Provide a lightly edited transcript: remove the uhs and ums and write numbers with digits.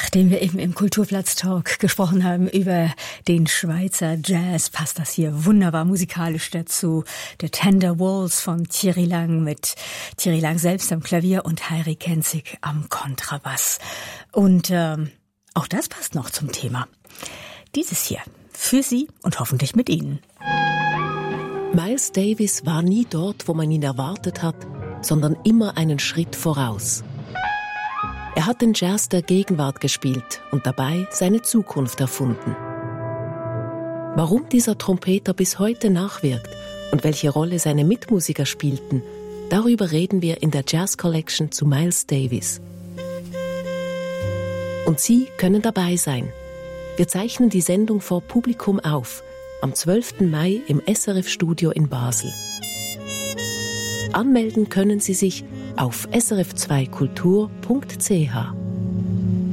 Nachdem wir eben im Kulturplatz-Talk gesprochen haben über den Schweizer Jazz, passt das hier wunderbar musikalisch dazu. The Tender Waltz von Thierry Lang mit Thierry Lang selbst am Klavier und Heiri Kenzig am Kontrabass. Und auch das passt noch zum Thema. Dieses hier für Sie und hoffentlich mit Ihnen. Miles Davis war nie dort, wo man ihn erwartet hat, sondern immer einen Schritt voraus. Er hat den Jazz der Gegenwart gespielt und dabei seine Zukunft erfunden. Warum dieser Trompeter bis heute nachwirkt und welche Rolle seine Mitmusiker spielten, darüber reden wir in der Jazz Collection zu Miles Davis. Und Sie können dabei sein. Wir zeichnen die Sendung vor Publikum auf, am 12. Mai im SRF-Studio in Basel. Anmelden können Sie sich auf srf2kultur.ch.